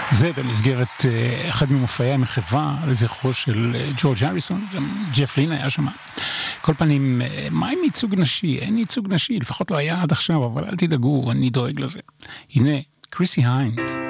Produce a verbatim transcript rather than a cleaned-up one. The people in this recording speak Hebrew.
זה במסגרת אחד ממופעי המחווה לזכרו של ג'ורג' הריסון, גם ג'ף לין היה שם. כל פנים, מה עם ייצוג נשי? אין ייצוג נשי, לפחות לא היה עד עכשיו, אבל אל תדאגו, אני דואג לזה. הנה, קריסי היינד.